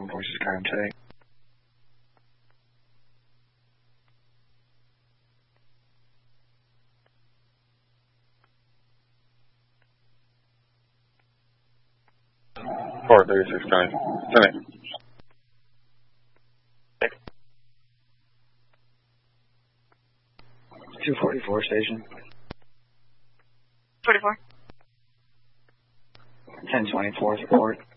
Armed Forces contact. Four 36 coming. 244 station. 44. 1024 support.